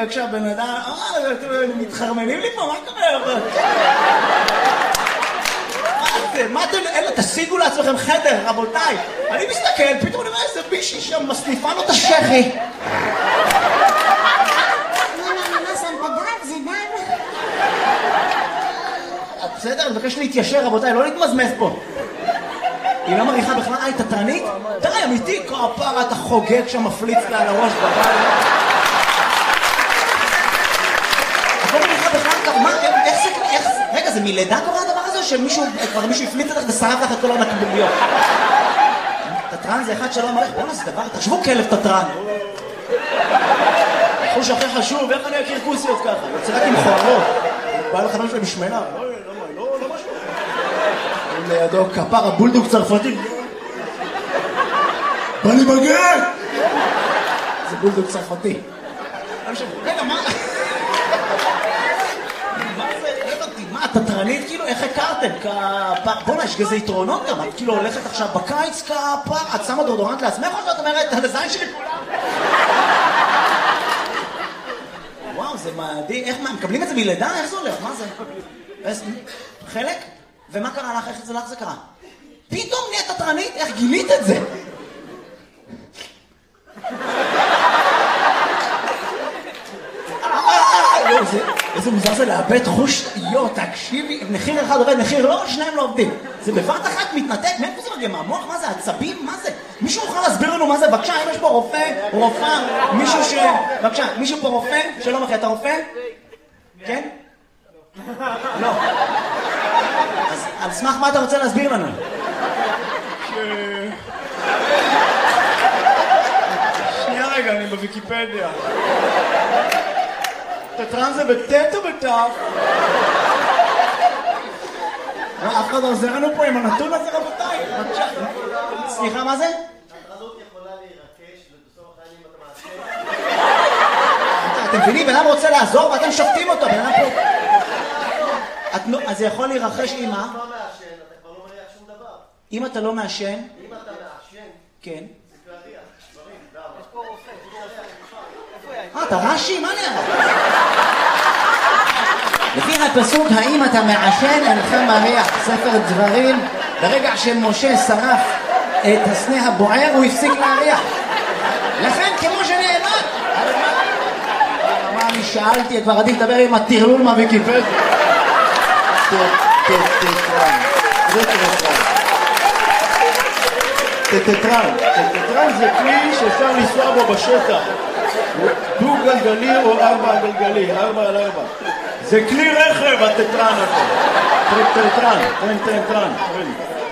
וכשהבן אדם, מתחרמנים לי פה, מה קורה? מה אתם, אלה, תשיגו לעצמכם חדר, רבותיי. אני מסתכל, פתאום אני רואה איזה מישהי שם מסניפה לו את השכי. בסדר, אני מבקש להתיישר, רבותיי, לא להתמזמז פה. היא לא מריחה בכלל, תתרנית? תראה, אמיתי, כפרה, אתה חוגג שם, מפליץ לה על הראש בבית. את לא מריחה בכלל, מה, איך, רגע, זה מלידה קורה הדבר הזה, או שמישהו, כבר מישהו הפליץ לך ושרף לך את כל הנקבוביות? תתרן זה אחד שלא מריח, בואו זה דבר, תחשבו כלב תתרן. חוש הכי חשוב, איך אני אכיר כוסיות ככה? יוצא רק עם חוערות. בא לחברים שלי בשמנה, לא משהו. לידו כפר הבולדוג צרפתי. בא לי בגן! זה בולדוג צרפתי. רגע, מה? מה זה? מה, תתרנית כאילו? איך הכרתם? בוא'נה, יש כזה יתרונות גם. את כאילו הולכת עכשיו בקיץ כפר, את שמה דורדורנט לעצמך או שאת אומרת, הזין שלי כולם? וואו, זה מדהים. איך, מה, מקבלים את זה מלידה? איך זה הולך? מה זה? חלק? ומה קרה לך? איך זה לך זה קרה? פתאום נהיית תתרנית? איך גילית את זה? איזה מוזר זה לאבד חוש, תקשיבי, מחיר אחד עובד, מחיר לא, שניים לא עובדים. זה בבת אחת מתנתק, מאיפה זה מגיע? מהמוח? מה זה? עצבים? מה זה? מישהו יכול להסביר לנו מה זה? בבקשה, אם יש פה רופא, רופאה, מישהו ש... בבקשה, מישהו פה רופא? שלום אחי, אתה רופא? כן? לא. אז על סמך מה אתה רוצה להסביר לנו? שנייה רגע, אני בוויקיפדיה. תתרן זה בטט או בטף? אף אחד עוזר לנו פה עם הנתון הזה, רבותיי. סליחה, מה זה? התרנות יכולה להירקש ובסוף החיים אתה מעשה. אתם מבינים, בן אדם רוצה לעזור ואתם שופטים אותו, בן אדם פה... אז זה יכול להירחש עם מה? אם אתה לא מעשן, אתה כבר לא מריח שום דבר. אם אתה לא מעשן... אם אתה מעשן... כן. זה כבר ריח, דברים, דברים. יש פה רופא, אתה רש"י? מה נראה? לפי הפסוק, האם אתה מעשן אינך מריח, ספר דברים, ברגע שמשה שרף את הסנה הבוער, הוא הפסיק להריח. לכן, כמו שנאמר, מה אני שאלתי, כבר עדיף לדבר עם הטרלול מהוויקיפדיה. טטרן זה כלי שאפשר לנסוע בו בשטח. דו גלגלי או 4 גלגלי, 4 על 4. זה כלי רכב, הטטרן הזה. טטרן.